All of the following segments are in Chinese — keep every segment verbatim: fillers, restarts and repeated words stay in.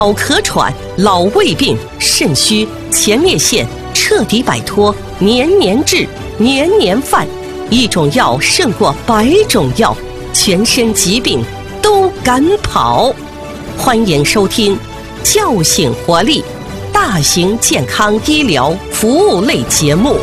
老咳喘、老胃病、肾虚、前列腺彻底摆脱，年年治，年年犯，一种药胜过百种药，全身疾病都敢跑。欢迎收听叫醒活力大型健康医疗服务类节目。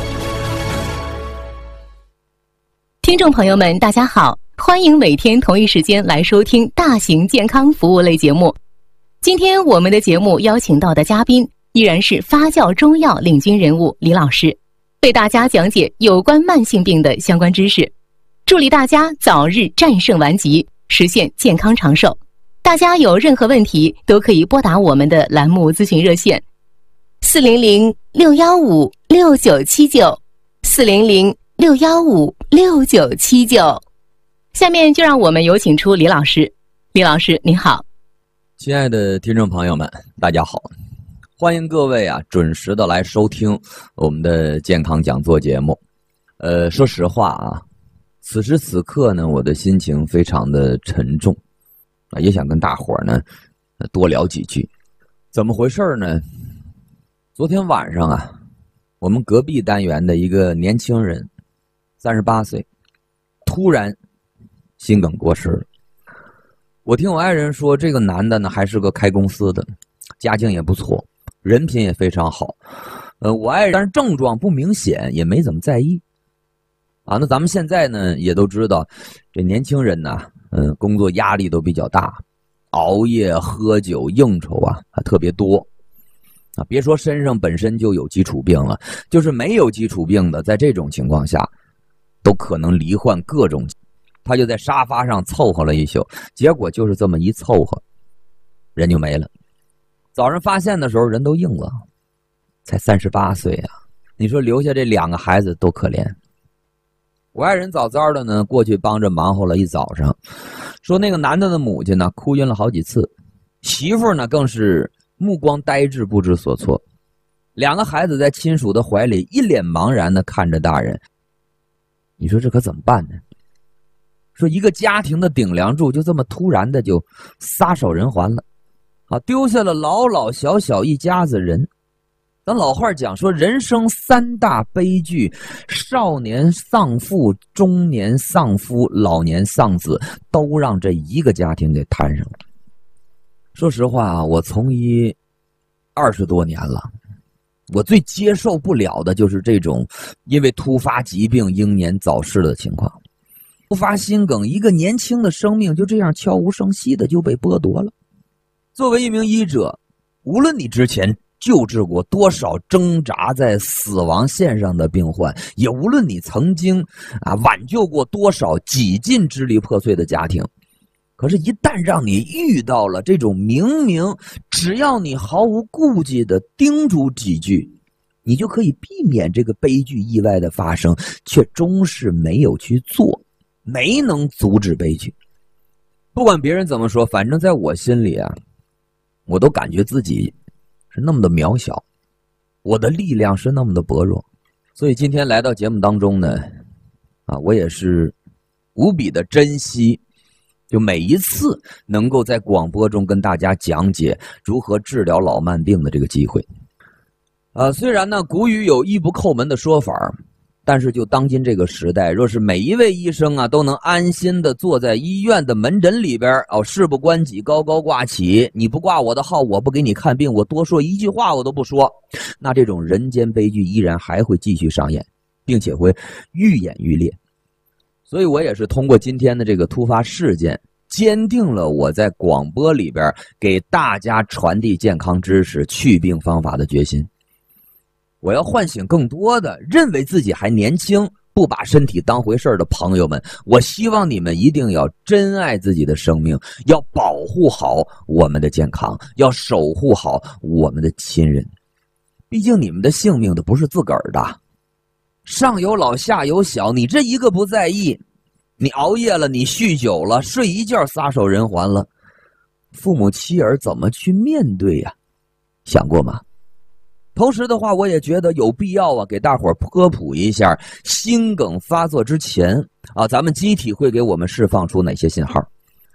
听众朋友们大家好，欢迎每天同一时间来收听大型健康服务类节目。今天我们的节目邀请到的嘉宾依然是发酵中药领军人物李老师，为大家讲解有关慢性病的相关知识，助力大家早日战胜顽疾，实现健康长寿。大家有任何问题都可以拨打我们的栏目咨询热线四零零六一五六九七九 四零零六一五六九七九。下面就让我们有请出李老师。李老师您好。 亲爱的听众朋友们大家好，欢迎各位啊准时的来收听我们的健康讲座节目。呃说实话啊，此时此刻呢我的心情非常的沉重啊，也想跟大伙儿呢多聊几句。怎么回事呢？昨天晚上啊，我们隔壁单元的一个年轻人三十八岁突然心梗过世了。我听我爱人说，这个男的呢还是个开公司的，家境也不错，人品也非常好。呃，我爱人但是症状不明显，也没怎么在意。啊，那咱们现在呢也都知道，这年轻人呢，嗯、呃，工作压力都比较大，熬夜、喝酒、应酬啊，还特别多。啊，别说身上本身就有基础病了，就是没有基础病的，在这种情况下，都可能罹患各种。他就在沙发上凑合了一宿，结果就是这么一凑合，人就没了。早上发现的时候人都硬了，才三十八岁啊！你说留下这两个孩子多可怜。我爱人早早的呢过去帮着忙活了一早上，说那个男的的母亲呢哭晕了好几次，媳妇呢更是目光呆滞不知所措，两个孩子在亲属的怀里一脸茫然的看着大人。你说这可怎么办呢？说一个家庭的顶梁柱就这么突然的就撒手人寰了啊，丢下了老老小小一家子人。咱老话讲说，人生三大悲剧，少年丧父，中年丧夫，老年丧子，都让这一个家庭给摊上了。说实话啊，我从医二十多年了，我最接受不了的就是这种因为突发疾病英年早逝的情况。突发心梗，一个年轻的生命就这样悄无声息的就被剥夺了。作为一名医者，无论你之前救治过多少挣扎在死亡线上的病患，也无论你曾经啊挽救过多少几近支离破碎的家庭，可是一旦让你遇到了这种明明只要你毫无顾忌的叮嘱几句，你就可以避免这个悲剧意外的发生，却终是没有去做，没能阻止悲剧。不管别人怎么说，反正在我心里啊，我都感觉自己是那么的渺小，我的力量是那么的薄弱。所以今天来到节目当中呢，啊，我也是无比的珍惜，就每一次能够在广播中跟大家讲解如何治疗老慢病的这个机会。啊，虽然呢古语有医不叩门的说法，但是就当今这个时代，若是每一位医生啊都能安心的坐在医院的门诊里边，哦，事不关己高高挂起，你不挂我的号，我不给你看病，我多说一句话我都不说，那这种人间悲剧依然还会继续上演，并且会愈演愈烈。所以我也是通过今天的这个突发事件，坚定了我在广播里边给大家传递健康知识、祛病方法的决心。我要唤醒更多的认为自己还年轻、不把身体当回事的朋友们，我希望你们一定要珍爱自己的生命，要保护好我们的健康，要守护好我们的亲人。毕竟你们的性命的不是自个儿的，上有老下有小，你这一个不在意，你熬夜了，你酗酒了，睡一觉撒手人寰了，父母妻儿怎么去面对呀？想过吗？同时的话，我也觉得有必要啊，给大伙儿科普一下，心梗发作之前啊，咱们机体会给我们释放出哪些信号。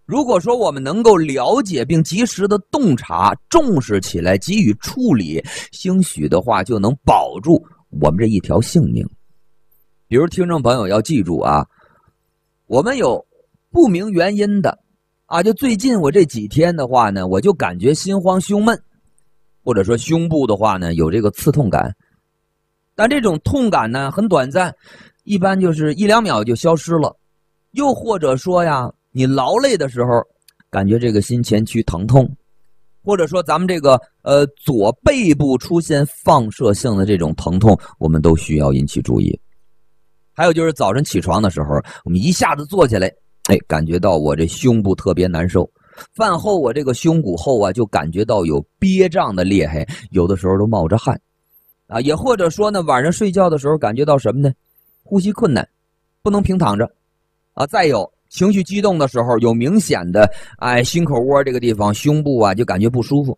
如果说我们能够了解并及时的洞察、重视起来，给予处理，兴许的话就能保住我们这一条性命。比如听众朋友要记住啊，我们有不明原因的啊，就最近我这几天的话呢，我就感觉心慌胸闷，或者说胸部的话呢有这个刺痛感，但这种痛感呢很短暂，一般就是一两秒就消失了。又或者说呀，你劳累的时候感觉这个心前区疼痛，或者说咱们这个呃左背部出现放射性的这种疼痛，我们都需要引起注意。还有就是早晨起床的时候，我们一下子坐起来，哎，感觉到我这胸部特别难受。饭后我这个胸骨后啊就感觉到有憋胀的厉害，有的时候都冒着汗啊。也或者说呢，晚上睡觉的时候感觉到什么呢？呼吸困难，不能平躺着啊。再有情绪激动的时候，有明显的哎心口窝这个地方、胸部啊就感觉不舒服